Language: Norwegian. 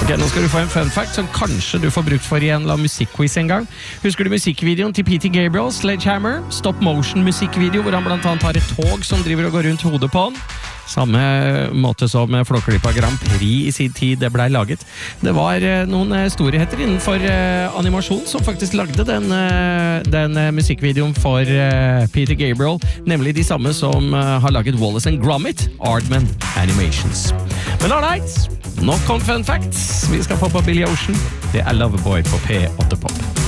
Ok, nå skal du få en fun fact som kanskje du får brukt for i en eller annen musikkquiz en gang. Husker du musikkvideoen til Peter Gabriel, Sledgehammer? Stop motion musikkvideo, hvor han blant annet har et tog som driver og går rundt hodet på han. Samme måte som Flåklypa Grand Prix i sin tid ble laget. Det var noen storheter innenfor animasjon som faktisk lagde den musikkvideoen for Peter Gabriel, nemlig de samme som har laget Wallace & Gromit, Aardman Animations. Men all right, nok om fun facts. Vi skal få på Billy Ocean. Det Loverboy på P8 Pop.